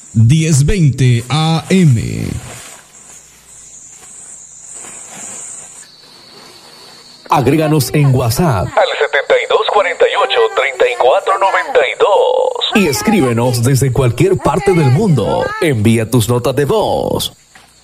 1020 AM. Agréganos en WhatsApp al 7248-3492 y escríbenos desde cualquier parte del mundo. Envía tus notas de voz.